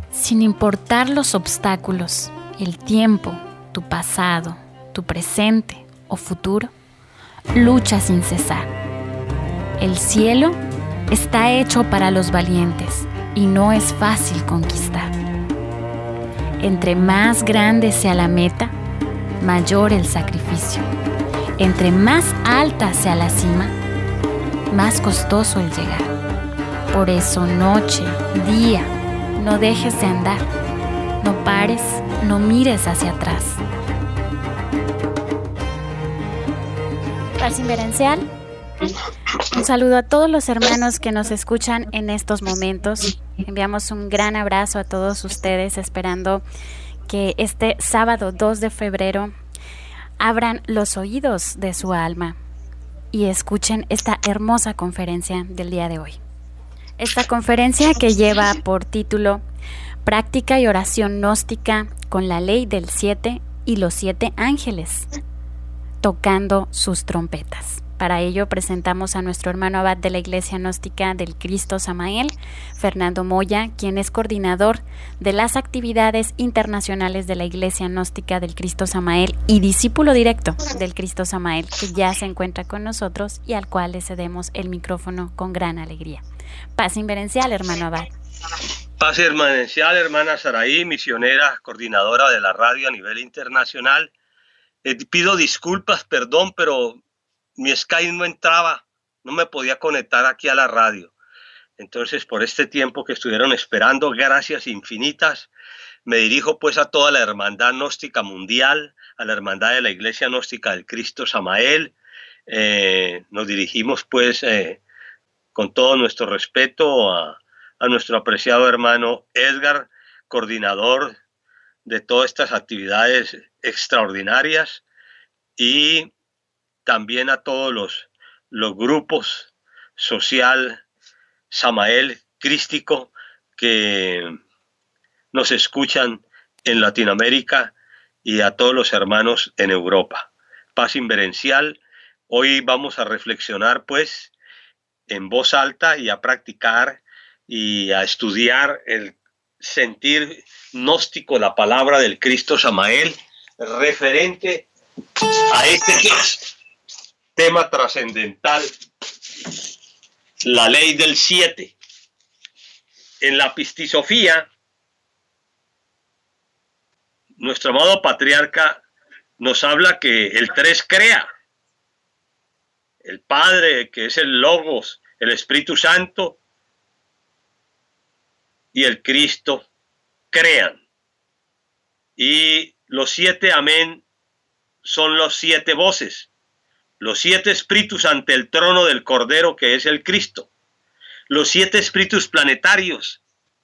Sin importar los obstáculos, el tiempo, tu pasado, tu presente o futuro, lucha sin cesar. El cielo está hecho para los valientes y no es fácil conquistar. Entre más grande sea la meta, mayor el sacrificio. Entre más alta sea la cima, más costoso el llegar. Por eso, noche, día, no dejes de andar. No pares, no mires hacia atrás. Paz Inverencial. Un saludo a todos los hermanos que nos escuchan en estos momentos. Enviamos un gran abrazo a todos ustedes, esperando que este sábado 2 de febrero abran los oídos de su alma y escuchen esta hermosa conferencia del día de hoy. Esta conferencia que lleva por título Práctica y oración gnóstica con la ley del 7 y los 7 ángeles, tocando sus trompetas. Para ello presentamos a nuestro hermano abad de la Iglesia Gnóstica del Cristo Samael, Fernando Moya, quien es coordinador de las actividades internacionales de la Iglesia Gnóstica del Cristo Samael y discípulo directo del Cristo Samael, que ya se encuentra con nosotros y al cual le cedemos el micrófono con gran alegría. Paz Inverencial, hermano abad. Paz Inverencial, hermana Saraí, misionera, coordinadora de la radio a nivel internacional. Pido disculpas, perdón, pero mi Skype no entraba, no me podía conectar aquí a la radio. Entonces, por este tiempo que estuvieron esperando, gracias infinitas, me dirijo pues a toda la hermandad gnóstica mundial, a la hermandad de la Iglesia Gnóstica del Cristo Samael. Nos dirigimos pues con todo nuestro respeto a nuestro apreciado hermano Edgar, coordinador de todas estas actividades extraordinarias, y también a todos los grupos social Samael crístico que nos escuchan en Latinoamérica y a todos los hermanos en Europa. Paz Inverencial. Hoy vamos a reflexionar pues en voz alta y a practicar y a estudiar el sentir gnóstico, la palabra del Cristo Samael, referente a este tema trascendental, la ley del 7. En la Pistisofía, nuestro amado patriarca nos habla que el 3 crea. El Padre, que es el Logos, el Espíritu Santo y el Cristo crean. Y los 7 amén son los 7 voces, los 7 espíritus ante el trono del Cordero, que es el Cristo, los 7 espíritus planetarios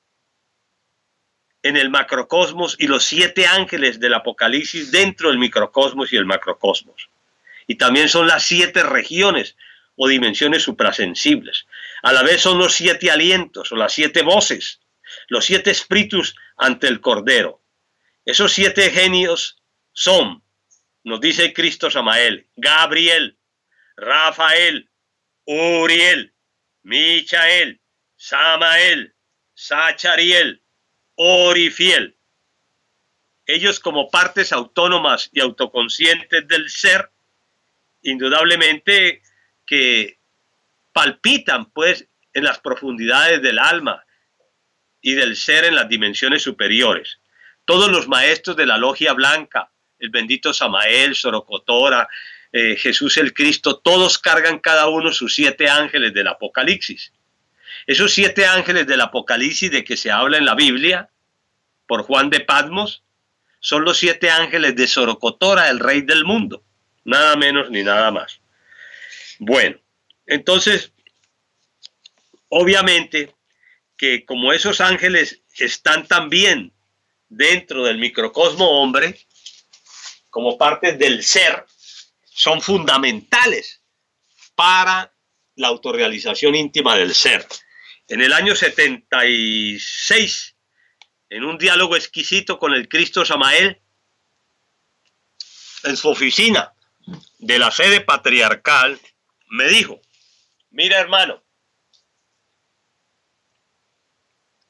en el macrocosmos y los 7 ángeles del Apocalipsis dentro del microcosmos y el macrocosmos. Y también son las 7 regiones o dimensiones suprasensibles. A la vez son los 7 alientos o las 7 voces, los 7 espíritus ante el Cordero. Esos 7 genios son, nos dice Cristo Samael, Gabriel, Rafael, Uriel, Michael, Samael, Sachariel, Orifiel. Ellos, como partes autónomas y autoconscientes del ser, indudablemente que palpitan pues en las profundidades del alma y del ser en las dimensiones superiores. Todos los maestros de la logia blanca, el bendito Samael, Sorocotora, Jesús el Cristo, todos cargan cada uno sus 7 ángeles del Apocalipsis. Esos 7 ángeles del Apocalipsis de que se habla en la Biblia, por Juan de Patmos, son los 7 ángeles de Sorocotora, el rey del mundo. Nada menos ni nada más. Bueno, entonces, obviamente que como esos ángeles están también dentro del microcosmo hombre, como parte del ser, son fundamentales para la autorrealización íntima del ser. En el año 76, en un diálogo exquisito con el Cristo Samael, en su oficina de la sede patriarcal, me dijo: mira, hermano,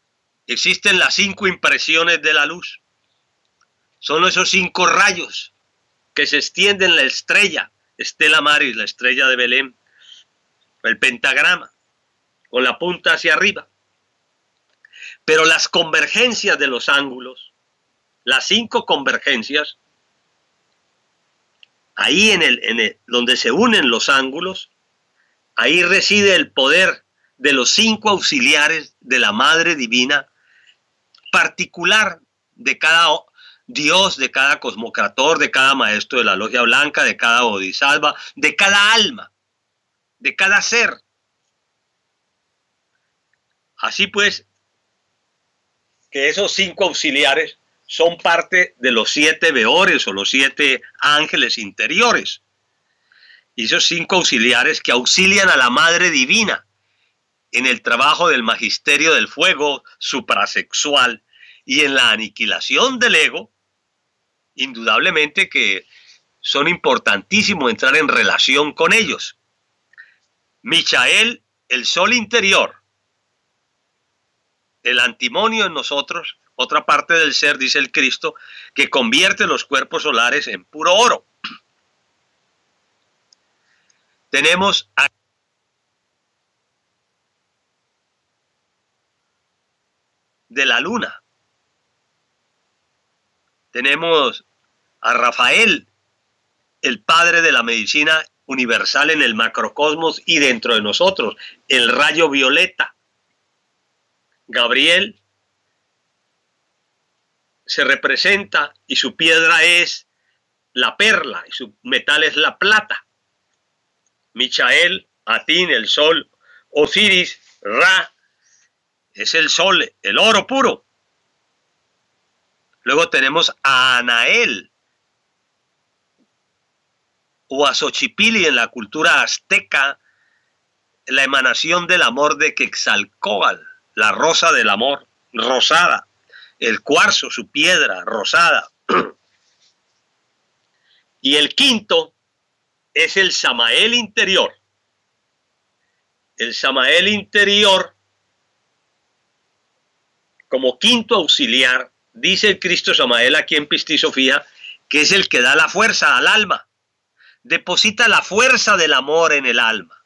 existen las 5 impresiones de la luz. Son esos 5 rayos que se extienden en la estrella, Stella Maris, la estrella de Belén, el pentagrama, con la punta hacia arriba. Pero las convergencias de los ángulos, las 5 convergencias, ahí donde se unen los ángulos, ahí reside el poder de los 5 auxiliares de la Madre Divina, particular de cada Dios, de cada cosmocrator, de cada maestro de la logia blanca, de cada bodhisattva, de cada alma, de cada ser. Así pues, que esos 5 auxiliares son parte de los 7 veores o los 7 ángeles interiores. Y esos 5 auxiliares que auxilian a la Madre Divina en el trabajo del magisterio del fuego suprasexual y en la aniquilación del ego, indudablemente que son importantísimos entrar en relación con ellos. Michael, el sol interior, el antimonio en nosotros, otra parte del ser, dice el Cristo, que convierte los cuerpos solares en puro oro. Tenemos a de la luna. Tenemos a Rafael, el padre de la medicina universal en el macrocosmos y dentro de nosotros, el rayo violeta. Gabriel se representa y su piedra es la perla y su metal es la plata. Michael, Atín, el sol, Osiris, Ra, es el sol, el oro puro. Luego tenemos a Anael o a Xochipilli en la cultura azteca, la emanación del amor de Quetzalcóatl, la rosa del amor, rosada, el cuarzo, su piedra, rosada. Y el quinto es el Samael interior. El Samael interior, como quinto auxiliar, dice el Cristo Samael aquí en Pistisofía, que es el que da la fuerza al alma. Deposita la fuerza del amor en el alma.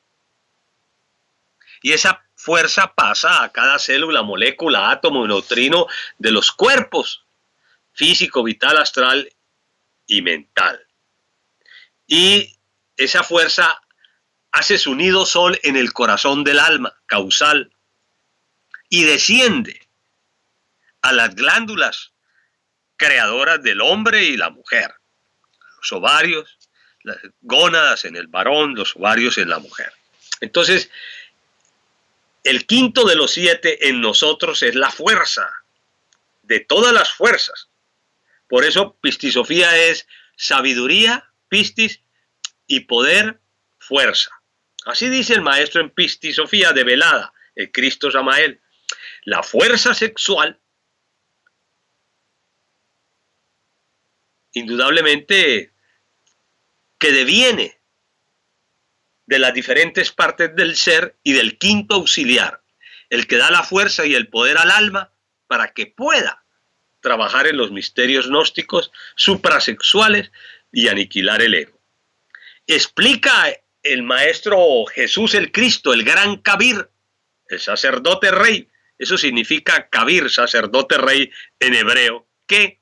Y esa fuerza pasa a cada célula, molécula, átomo y neutrino de los cuerpos físico, vital, astral y mental. Y esa fuerza hace su nido sol en el corazón del alma, causal, y desciende a las glándulas creadoras del hombre y la mujer, los ovarios, las gónadas en el varón, los ovarios en la mujer. Entonces, el quinto de los 7 en nosotros es la fuerza, de todas las fuerzas. Por eso Pistisofía es sabiduría, pistis, y poder, fuerza. Así dice el maestro en Pistisofía de Velada, el Cristo Samael. La fuerza sexual, indudablemente, que deviene de las diferentes partes del ser y del quinto auxiliar, el que da la fuerza y el poder al alma para que pueda trabajar en los misterios gnósticos suprasexuales y aniquilar el ego. Explica el maestro Jesús el Cristo, el gran Kabir, el sacerdote rey. Eso significa Kabir, sacerdote rey en hebreo, que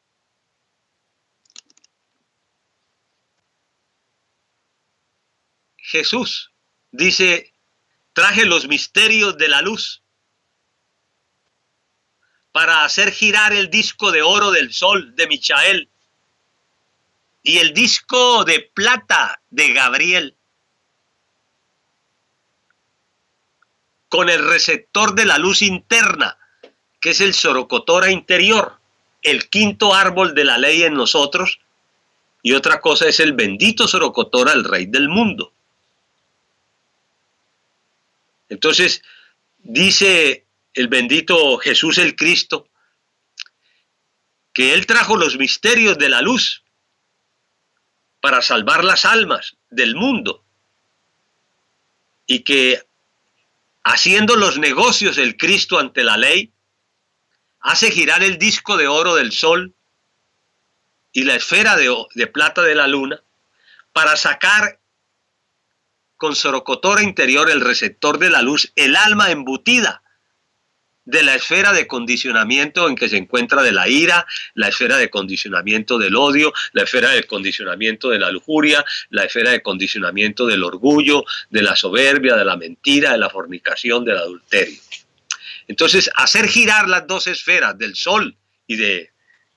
Jesús dice, traje los misterios de la luz para hacer girar el disco de oro del sol de Michael y el disco de plata de Gabriel, con el receptor de la luz interna, que es el Sorocotora interior, el quinto árbol de la ley en nosotros, y otra cosa es el bendito Sorocotora, el rey del mundo. Entonces, dice el bendito Jesús el Cristo, que Él trajo los misterios de la luz para salvar las almas del mundo, y que haciendo los negocios del Cristo ante la ley, hace girar el disco de oro del sol y la esfera de plata de la luna para sacar con sorocotora interior el receptor de la luz, el alma embutida de la esfera de condicionamiento en que se encuentra de la ira, la esfera de condicionamiento del odio, la esfera de condicionamiento de la lujuria, la esfera de condicionamiento del orgullo, de la soberbia, de la mentira, de la fornicación, del adulterio. Entonces, hacer girar las dos esferas del sol y de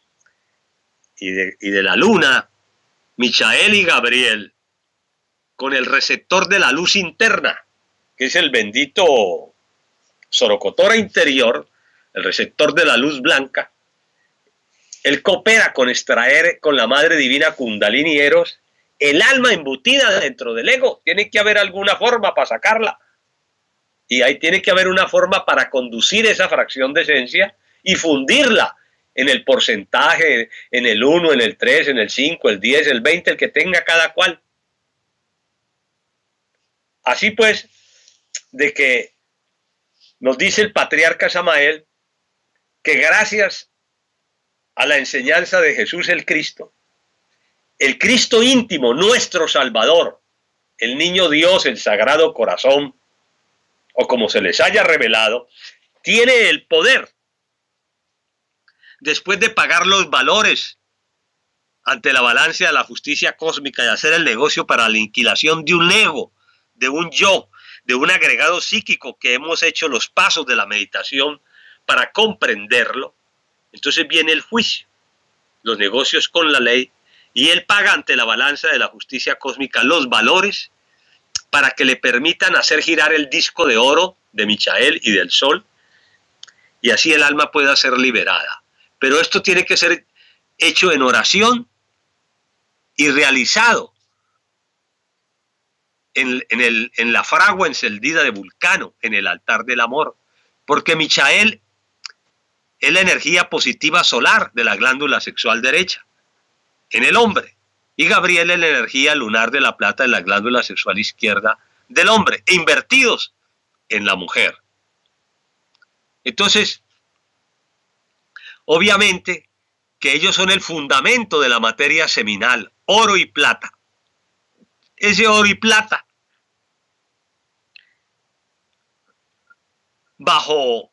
la luna, Michael y Gabriel, con el receptor de la luz interna, que es el bendito sorocotora interior, el receptor de la luz blanca, él coopera con extraer con la madre divina Kundalini Eros el alma embutida dentro del ego. Tiene que haber alguna forma para sacarla. Y ahí tiene que haber una forma para conducir esa fracción de esencia y fundirla en el porcentaje, en el 1, en el 3, en el 5, el 10, el 20, el que tenga cada cual. Así pues, de que nos dice el patriarca Samael que gracias a la enseñanza de Jesús el Cristo íntimo, nuestro Salvador, el niño Dios, el Sagrado Corazón, o como se les haya revelado, tiene el poder, después de pagar los valores ante la balanza de la justicia cósmica y hacer el negocio para la aniquilación de un ego, de un yo, de un agregado psíquico que hemos hecho los pasos de la meditación para comprenderlo. Entonces viene el juicio, los negocios con la ley, y él paga ante la balanza de la justicia cósmica los valores para que le permitan hacer girar el disco de oro de Michael y del sol, y así el alma pueda ser liberada. Pero esto tiene que ser hecho en oración y realizado en la fragua encendida de Vulcano, en el altar del amor, porque Michael es la energía positiva solar de la glándula sexual derecha en el hombre, y Gabriel es la energía lunar de la plata de la glándula sexual izquierda del hombre, e invertidos en la mujer. Entonces, obviamente que ellos son el fundamento de la materia seminal, oro y plata. Ese oro y plata, bajo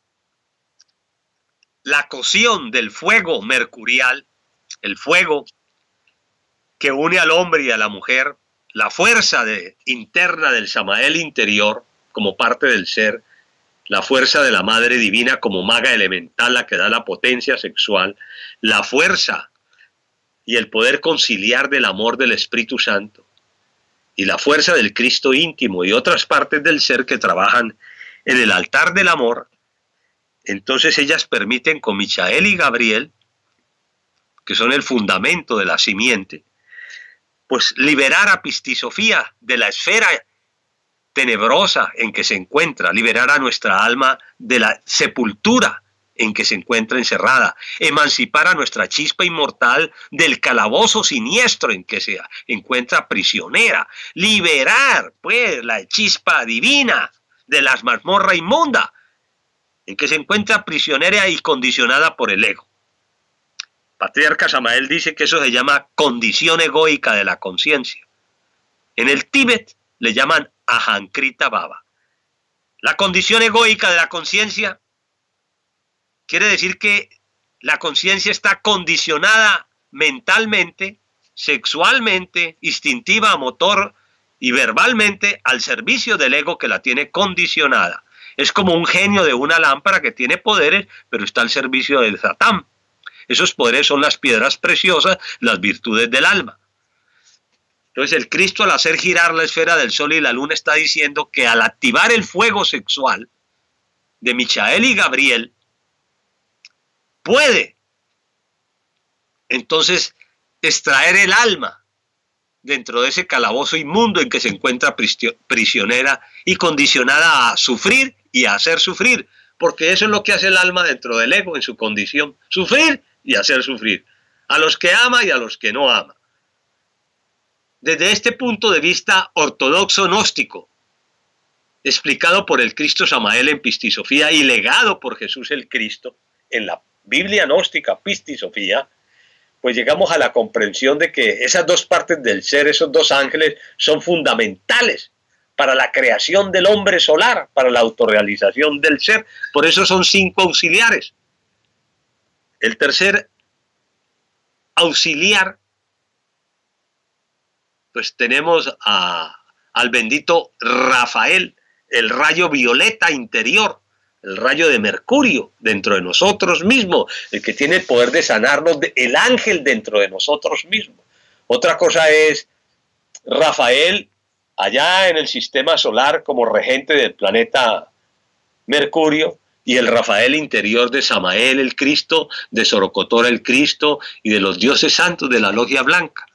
la cocción del fuego mercurial, el fuego que une al hombre y a la mujer, la fuerza interna del Samael interior como parte del ser, la fuerza de la Madre Divina como maga elemental, la que da la potencia sexual, la fuerza y el poder conciliar del amor del Espíritu Santo, y la fuerza del Cristo íntimo y otras partes del ser que trabajan en el altar del amor. Entonces ellas permiten con Michael y Gabriel, que son el fundamento de la simiente, pues liberar a Pistisofía de la esfera tenebrosa en que se encuentra, liberar a nuestra alma de la sepultura en que se encuentra encerrada, emancipar a nuestra chispa inmortal del calabozo siniestro en que se encuentra prisionera, liberar pues la chispa divina de la mazmorra inmunda en que se encuentra prisionera y condicionada por el ego. Patriarca Samael dice que eso se llama condición egoica de la conciencia. En el Tíbet le llaman Ahankrita Baba. La condición egoica de la conciencia quiere decir que la conciencia está condicionada mentalmente, sexualmente, instintiva, motor y verbalmente al servicio del ego que la tiene condicionada. Es como un genio de una lámpara que tiene poderes, pero está al servicio del Satán. Esos poderes son las piedras preciosas, las virtudes del alma. Entonces el Cristo, al hacer girar la esfera del sol y la luna, está diciendo que al activar el fuego sexual de Michael y Gabriel, puede entonces extraer el alma dentro de ese calabozo inmundo en que se encuentra prisionera y condicionada a sufrir y a hacer sufrir, porque eso es lo que hace el alma dentro del ego en su condición, sufrir y hacer sufrir, a los que ama y a los que no ama. Desde este punto de vista ortodoxo gnóstico, explicado por el Cristo Samael en Pistisofía y legado por Jesús el Cristo en la Biblia gnóstica, pistisofía, pues llegamos a la comprensión de que esas dos partes del ser, esos dos ángeles, son fundamentales para la creación del hombre solar, para la autorrealización del ser. Por eso son 5 auxiliares. El tercer auxiliar, pues tenemos al bendito Rafael, el rayo violeta interior, el rayo de Mercurio dentro de nosotros mismos, el que tiene el poder de sanarnos, el ángel dentro de nosotros mismos. Otra cosa es Rafael allá en el sistema solar como regente del planeta Mercurio, y el Rafael interior de Samael el Cristo, de Sorocotora el Cristo y de los dioses santos de la Logia Blanca.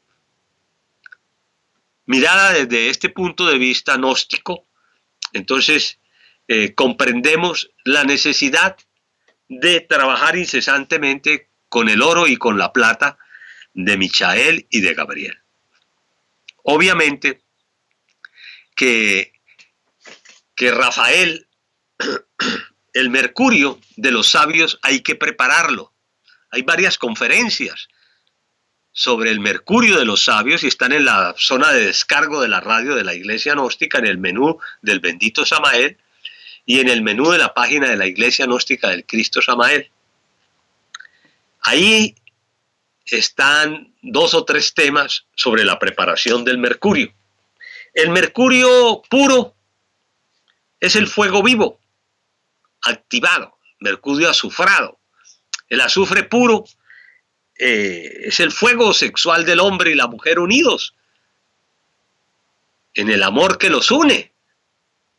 Mirada desde este punto de vista gnóstico, entonces comprendemos la necesidad de trabajar incesantemente con el oro y con la plata de Michael y de Gabriel. Obviamente que Rafael, el Mercurio de los sabios, hay que prepararlo. Hay varias conferencias sobre el Mercurio de los sabios y están en la zona de descargo de la radio de la Iglesia Gnóstica, en el menú del bendito Samael y en el menú de la página de la Iglesia Gnóstica del Cristo Samael. Ahí están 2 o 3 temas sobre la preparación del mercurio. El mercurio puro es el fuego vivo, activado, mercurio azufrado. El azufre puro es el fuego sexual del hombre y la mujer unidos en el amor que los une.